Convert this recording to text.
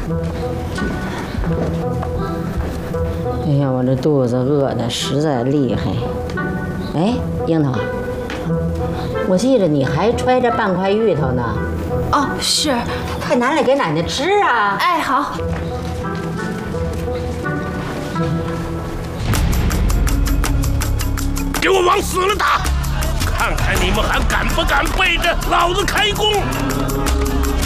哎呀，我这肚子饿的实在厉害。哎，樱桃，我记着你还揣着半块芋头呢。 哦，是。 快拿来给奶奶吃啊！ 哎，好。 给我往死了打！看看你们还敢不敢背着老子开弓！